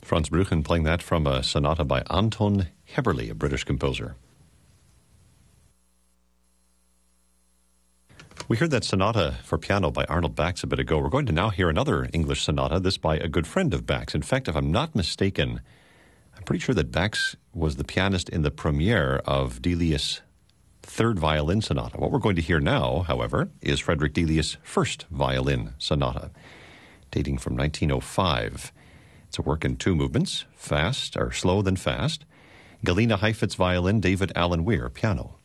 Franz Brüchen playing that from a sonata by Anton Heberle, a British composer. We heard that sonata for piano by Arnold Bax a bit ago. We're going to now hear another English sonata, this by a good friend of Bax. In fact, if I'm not mistaken, I'm pretty sure that Bax was the pianist in the premiere of Delius' third violin sonata. What we're going to hear now, however, is Frederick Delius' first violin sonata, dating from 1905. It's a work in two movements, fast, or slow then fast. Galina Heifetz violin, David Allen Weir piano.